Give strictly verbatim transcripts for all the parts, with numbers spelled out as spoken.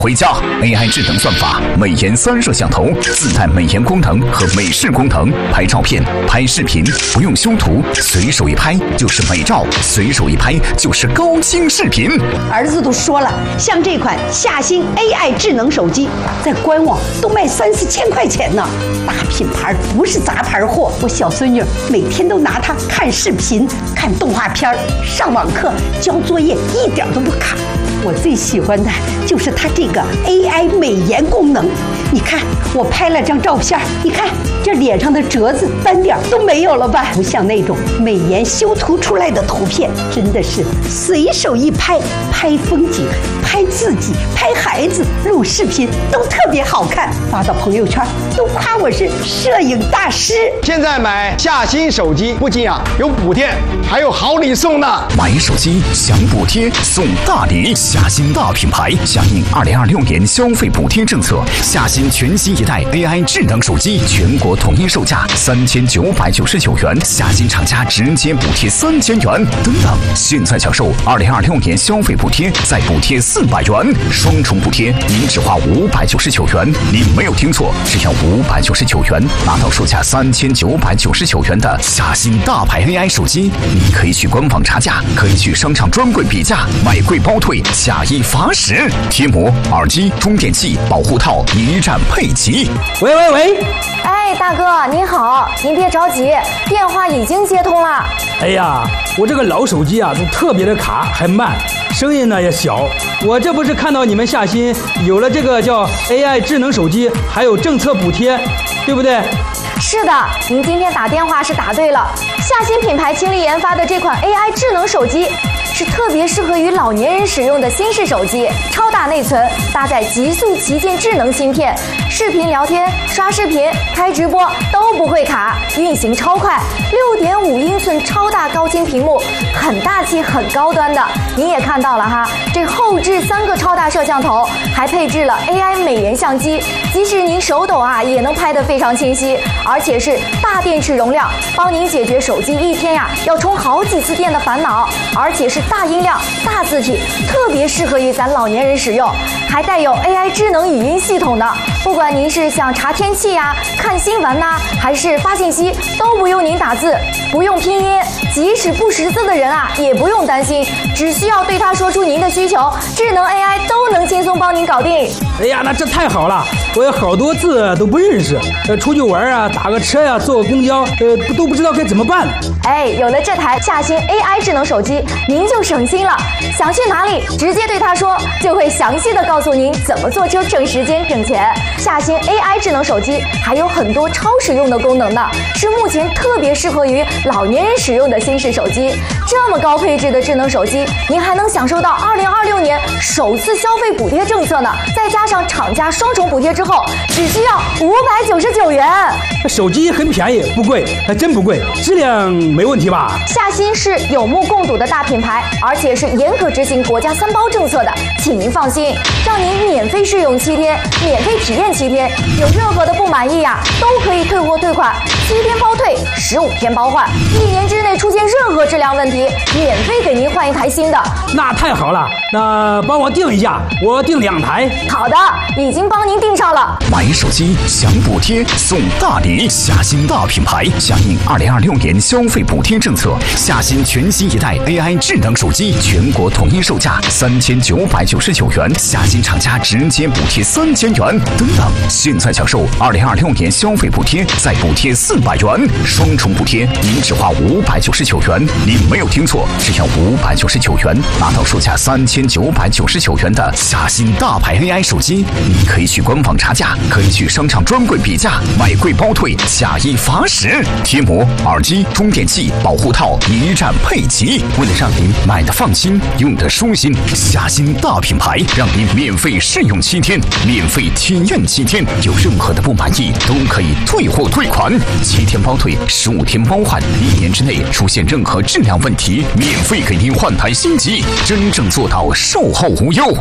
回家 A I 智能算法，美颜三摄像头自带美颜功能和美视功能，拍照片、拍视频不用修图，随手一拍就是美照，随手一拍就是高清视频。 儿子都说了，像这款夏新 A I 智能手机，在官网都卖三四千块钱呢，大品牌不是杂牌货。我小孙女每天都拿它看视频、看动画片、上网课、交作业，一点都不卡。我最喜欢的就是它这个 A I 美颜功能。你看，我拍了张照片，你看这脸上的褶子、斑点都没有了吧？不像那种美颜修图出来的图片，真的是随手一拍，拍风景、拍自己、拍孩子、录视频都特别好看，发到朋友圈都夸我是摄影大师。 现在买夏新手机不仅啊有补贴，还有好礼送呢。 买手机享补贴送大礼，夏新大品牌响应二零二六年消费补贴政策，夏新全新一代 A I 智能手机全国统一售价三千九百九十九元，夏新厂家直接补贴三千元。等等，现在享受二零二六年消费补贴，再补贴四百元，双重补贴，您只花五百九十九元。您没有听错，只要五百九十九元，拿到售价三千九百九十九元的夏新大牌 A I 手机。你可以去官网查价，可以去商场专柜比价，买贵包退，假一罚十。贴膜、耳机、充电器、保护套一站配齐。 喂喂喂！ 哎，大哥您好，您别着急，电话已经接通了。 哎呀，我这个老手机啊，都特别的卡，还慢，声音呢也小。我这不是看到你们夏新有了这个叫 A I 智能手机，还有政策补贴，对不对？ 是的，您今天打电话是打对了。夏新品牌倾力研发的这款 A I 智能手机，是特别适合于老年人使用的新式手机，超大内存，搭载极速旗舰智能芯片，视频聊天、刷视频、开直播都不会卡，运行超快。六点五英寸超大高清屏幕，很大气、很高端的。您也看到了哈，这后置三个超大摄像头，还配置了 A I 美颜相机，即使您手抖啊，也能拍得非常清晰，而且是大电池容量，帮您解决手机一天呀要充好几次电的烦恼，而且是大音量、大字体，特别适合于咱老年人使用，还带有 A I 智能语音系统的。不管您是想查天气呀、看新闻呐、啊，还是发信息，都不用您打字，不用拼音，即使不识字的人啊，也不用担心，只需要对他说出您的需求，智能 A I 都能轻松帮您搞定。 哎呀，那这太好了！我有好多字都不认识，呃，出去玩啊，打个车呀、啊，坐个公交，呃，都不知道该怎么办。 哎，有了这台夏新 A I 智能手机，您就省心了。想去哪里，直接对他说，就会详细的告诉您怎么坐车省时间省钱。夏新 A I 智能手机还有很多超实用的功能呢，是目前特别适合于老年人使用的新式手机。这么高配置的智能手机，您还能享受到二零二六年首次消费补贴政策呢，再加上厂家双重补贴之后，只需要五百九十九元。 手机很便宜，不贵，还真不贵，质量没问题吧？ 夏新是有目共睹的大品牌，而且是严格执行国家三包政策的，请您放心，让您免费试用七天，免费体验七天，有任何的不满意呀、啊，都可以退货退款，七天包退，十五天包换，一年之内出现任何质量问题，免费给您换一台新的。 那太好了，那帮我订一下，我订两台。 好的，已经帮您订上了。 买手机享补贴送大礼，夏新大品牌响应二零二六年消费补贴政策，夏新全新一代 A I 智能手机全国统一售价三千九百九十九元，夏新厂家直接补贴三千元。等等，现在享受二零二六年消费补贴，再补贴四百元，双重补贴，您只花五百九十九元。您没有听错，只要五百九十九元，拿到售价三千九百九十九元的夏新大牌 A I 手机。你可以去官网查价，可以去商场专柜比价，买贵包退，假一罚十。贴膜、耳机、充电器、保护套一站配齐。为了让您买的放心，用的舒心，夏新大品牌让您免费试用七天，免费体验七天，有任何的不满意都可以退货退款，七天包退，十五天包换，一年之内出现任何质量问题，免费给您换台新机，真正做到售后无忧。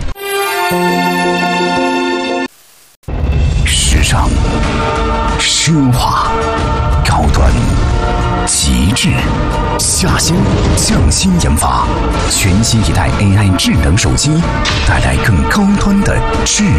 时尚、奢华、高端、极致。 夏新匠心研发，全新一代 A I 智能手机，带来更高端的智